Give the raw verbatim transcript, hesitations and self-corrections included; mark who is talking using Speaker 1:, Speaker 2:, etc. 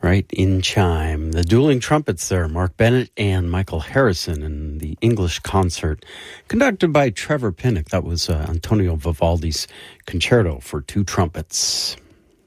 Speaker 1: right, in chime. The dueling trumpets there, Mark Bennett and Michael Harrison, in the English concert conducted by Trevor Pinnock. That was uh, Antonio Vivaldi's Concerto for Two Trumpets.